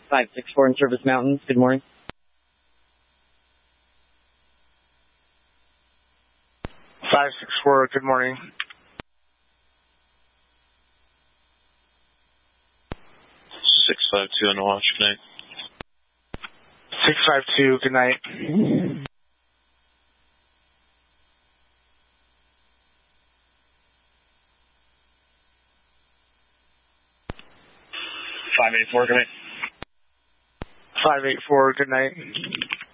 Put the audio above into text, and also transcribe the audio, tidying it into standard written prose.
564 in Service Mountains, good morning. 564, good morning. 652 on the watch, good night. 652, good night. 584, good night. 584, good night.